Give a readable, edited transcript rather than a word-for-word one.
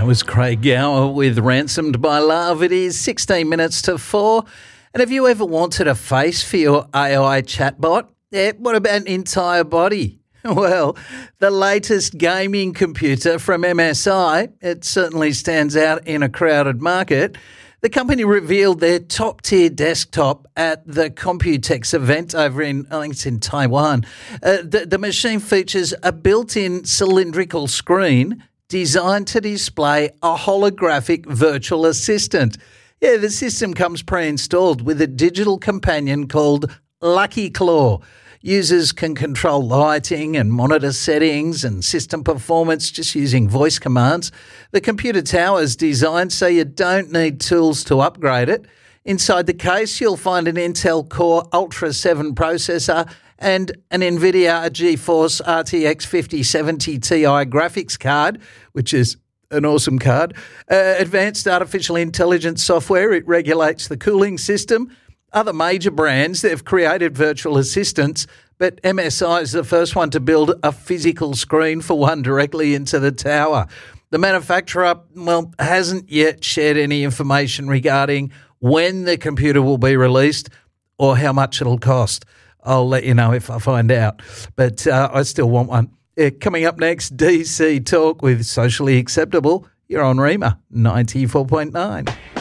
Was Craig Gower with Ransomed by Love. It is 16 minutes to 4. And have you ever wanted a face for your AI chatbot? Yeah, what about an entire body? Well, the latest gaming computer from MSI, it certainly stands out in a crowded market. The company revealed their top-tier desktop at the Computex event over in, I think it's in Taiwan. The machine features a built-in cylindrical screen designed to display a holographic virtual assistant. Yeah, the system comes pre-installed with a digital companion called Lucky Claw. Users can control lighting and monitor settings and system performance just using voice commands. The computer tower is designed so you don't need tools to upgrade it. Inside the case, you'll find an Intel Core Ultra 7 processor and an NVIDIA GeForce RTX 5070 Ti graphics card, which is an awesome card. Advanced artificial intelligence software, it regulates the cooling system. Other major brands, they've created virtual assistants, but MSI is the first one to build a physical screen for one directly into the tower. The manufacturer, well, hasn't yet shared any information regarding when the computer will be released or how much it'll cost. I'll let you know if I find out, but I still want one. Coming up next, DC Talk with Socially Acceptable. You're on Rima 94.9.